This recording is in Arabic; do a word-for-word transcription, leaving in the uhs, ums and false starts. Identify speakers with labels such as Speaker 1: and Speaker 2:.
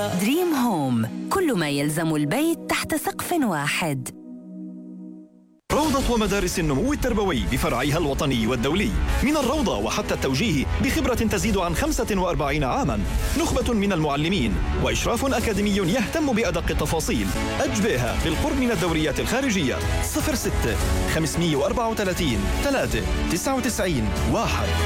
Speaker 1: دريم هوم، كل ما يلزم البيت تحت سقف واحد.
Speaker 2: روضة ومدارس النمو التربوي بفرعيها الوطني والدولي، من الروضة وحتى التوجيه بخبرة تزيد عن خمسة وأربعين عاماً، نخبة من المعلمين وإشراف أكاديمي يهتم بأدق التفاصيل. أجبئها بالقرب من الدوريات الخارجية. صفر ستة خمسمئة وأربعة وثلاثين ثلاثة تسعة وتسعين واحد.